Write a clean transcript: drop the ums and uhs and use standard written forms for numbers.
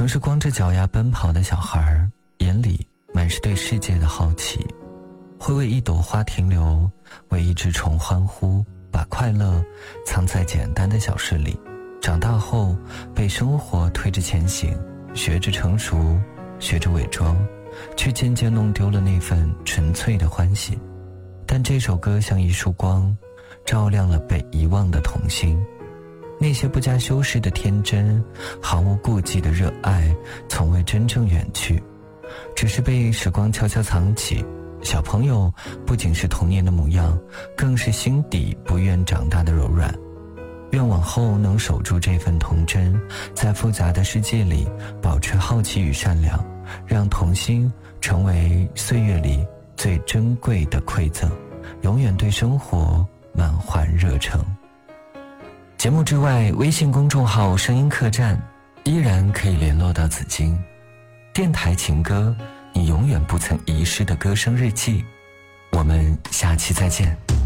曾是光着脚丫奔跑的小孩，眼里满是对世界的好奇，会为一朵花停留，为一只虫欢呼，把快乐藏在简单的小事里。长大后被生活推着前行，学着成熟，学着伪装，却渐渐弄丢了那份纯粹的欢喜。但这首歌像一束光，照亮了被遗忘的童心。那些不加修饰的天真，毫无顾忌的热爱，从未真正远去，只是被时光悄悄藏起。小朋友不仅是童年的模样，更是心底不愿长大的柔软。愿往后能守住这份童真，在复杂的世界里保持好奇与善良，让童心成为岁月里最珍贵的馈赠，永远对生活满怀热诚。节目之外，微信公众号声音客栈依然可以联络到紫金。电台情歌，你永远不曾遗失的歌声日记。我们下期再见。